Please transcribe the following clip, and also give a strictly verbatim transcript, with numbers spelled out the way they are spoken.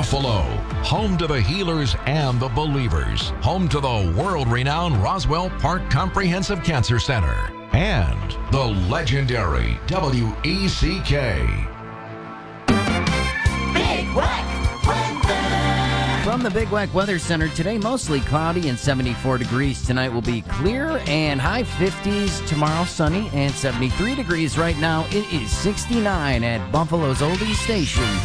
Buffalo, home to the healers and the believers, home to the world-renowned Roswell Park Comprehensive Cancer Center, and the legendary W E C K. Big Wack Weather. From the Big Wack Weather Center, today mostly cloudy and seventy-four degrees. Tonight will be clear and high fifties. Tomorrow sunny and seventy-three degrees. Right now it is sixty-nine at Buffalo's Oldie Station.